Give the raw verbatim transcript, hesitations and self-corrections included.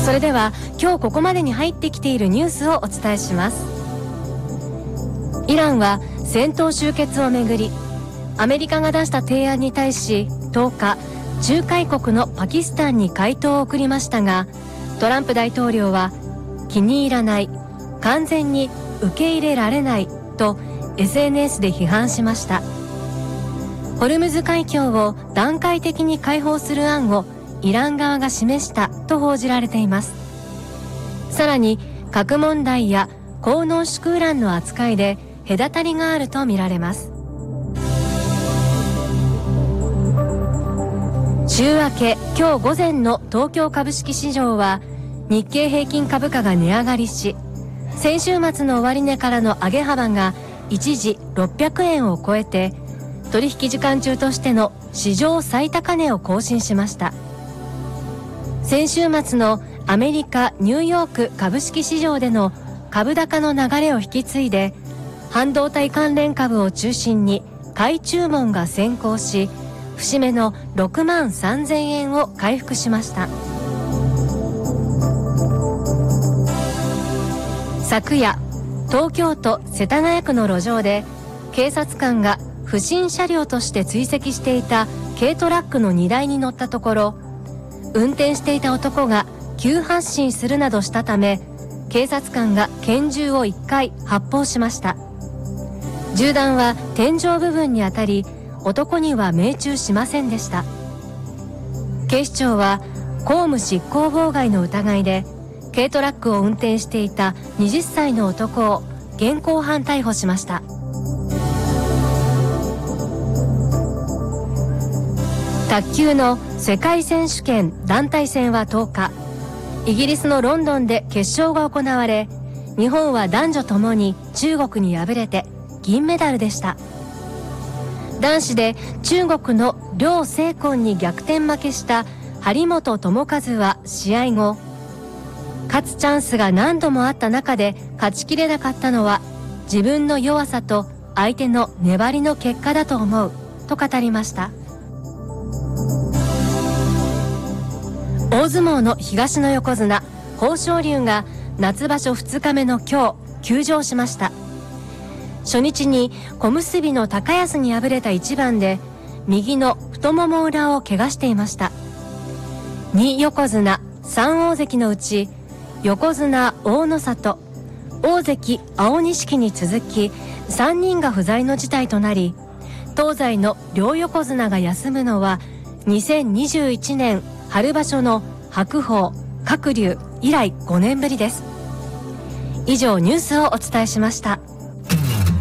それでは今日ここまでに入ってきているニュースをお伝えします。イランは戦闘終結をめぐりアメリカが出した提案に対しとおか仲介国のパキスタンに回答を送りましたが、トランプ大統領は気に入らない、完全に受け入れられないと エスエヌエス で批判しました。ホルムズ海峡を段階的に開放する案をイラン側が示したと報じられています。さらに核問題や高濃縮ウランの扱いで隔たりがあるとみられます。週明け今日午前の東京株式市場は日経平均株価が値上がりし、先週末の終値からの上げ幅が一時ろっぴゃくえんを超えて取引時間中としての史上最高値を更新しました。先週末のアメリカ・ニューヨーク株式市場での株高の流れを引き継いで、半導体関連株を中心に買い注文が先行し、節目のろくまんさんぜんえんを回復しました。昨夜、東京都世田谷区の路上で警察官が不審車両として追跡していた軽トラックの荷台に乗ったところ、運転していた男が急発進するなどしたため、警察官が拳銃をいっかい発砲しました。銃弾は天井部分に当たり、男には命中しませんでした。警視庁は公務執行妨害の疑いで軽トラックを運転していたはたちの男を現行犯逮捕しました。卓球の世界選手権団体戦はとおか、イギリスのロンドンで決勝が行われ、日本は男女ともに中国に敗れて銀メダルでした。男子で中国の梁成根に逆転負けした張本智和は試合後、勝つチャンスが何度もあった中で勝ちきれなかったのは自分の弱さと相手の粘りの結果だと思うと語りました。大相撲の東の横綱豊昇龍が夏場所ふつかめの今日休場しました。初日に小結の高安に敗れた一番で右の太もも裏を怪我していました。に横綱さん大関のうち横綱大の里、大関青錦に続きさんにんが不在の事態となり、東西の両横綱が休むのはにせんにじゅういちねん春場所の白鵬、鶴竜以来ごねんぶりです。以上ニュースをお伝えしました。